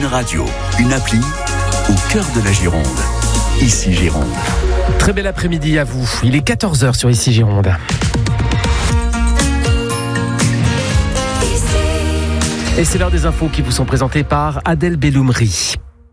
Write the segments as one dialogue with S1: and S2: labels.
S1: radio, une appli au cœur de la Gironde. Ici Gironde.
S2: Très bel après-midi à vous. Il est 14h sur Ici Gironde. Et c'est l'heure des infos qui vous sont présentées par Adèle Belloumri.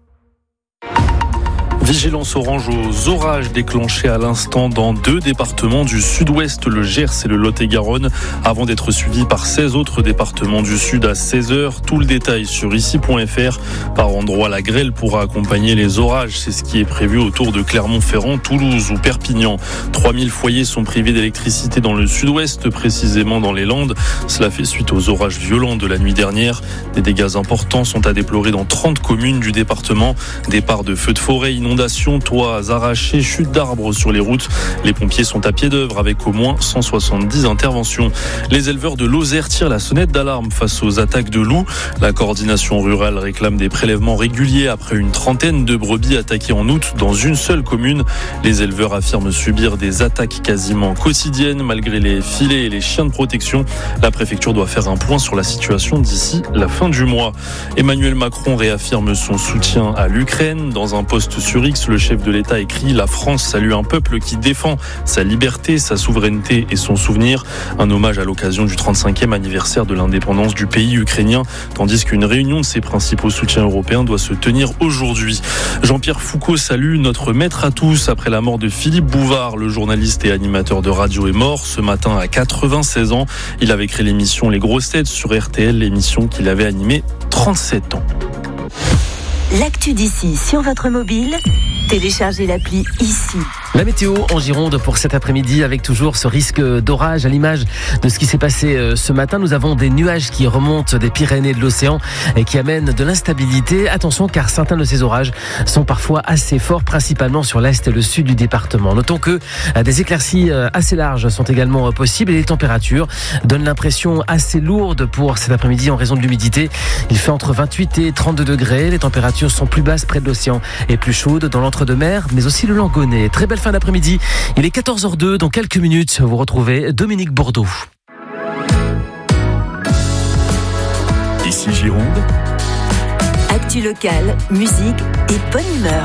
S3: Vigilance orange aux orages déclenchés à l'instant dans 2 départements du sud-ouest, le Gers et le Lot-et-Garonne, avant d'être suivis par 16 autres départements du sud à 16h. Tout le détail sur ici.fr. Par endroit, la grêle pourra accompagner les orages. C'est ce qui est prévu autour de Clermont-Ferrand, Toulouse ou Perpignan. 3000 foyers sont privés d'électricité dans le sud-ouest, précisément dans les Landes. Cela fait suite aux orages violents de la nuit dernière. Des dégâts importants sont à déplorer dans 30 communes du département. Départ de feux de forêt, inondations, toits arrachés, chutes d'arbres sur les routes. Les pompiers sont à pied d'œuvre avec au moins 170 interventions. Les éleveurs de Lozère tirent la sonnette d'alarme face aux attaques de loups. La coordination rurale réclame des prélèvements réguliers après une trentaine de brebis attaquées en août dans une seule commune. Les éleveurs affirment subir des attaques quasiment quotidiennes malgré les filets et les chiens de protection. La préfecture doit faire un point sur la situation d'ici la fin du mois. Emmanuel Macron réaffirme son soutien à l'Ukraine. Dans un post sur X, le chef de l'État écrit « La France salue un peuple qui défend sa liberté, sa souveraineté et son souvenir ». Un hommage à l'occasion du 35e anniversaire de l'indépendance du pays ukrainien, tandis qu'une réunion de ses principaux soutiens européens doit se tenir aujourd'hui. Jean-Pierre Foucault salue notre maître à tous. Après la mort de Philippe Bouvard, le journaliste et animateur de radio est mort ce matin à 96 ans. Il avait créé l'émission Les Grosses Têtes sur RTL, l'émission qu'il avait animée 37 ans.
S4: L'actu d'ici sur votre mobile, téléchargez l'appli Ici.
S2: La météo en Gironde pour cet après-midi avec toujours ce risque d'orage à l'image de ce qui s'est passé ce matin. Nous avons des nuages qui remontent des Pyrénées de l'océan et qui amènent de l'instabilité. Attention car certains de ces orages sont parfois assez forts, principalement sur l'est et le sud du département. Notons que des éclaircies assez larges sont également possibles et les températures donnent l'impression assez lourde pour cet après-midi en raison de l'humidité. Il fait entre 28 et 32 degrés. Les températures sont plus basses près de l'océan et plus chaudes dans l'entre-deux-mer, mais aussi le Langonnet. Très belle fin d'après-midi. Il est 14h02. Dans quelques minutes, vous retrouvez Dominique Bourdeau.
S1: Ici Gironde.
S4: Actu locale, musique et bonne humeur.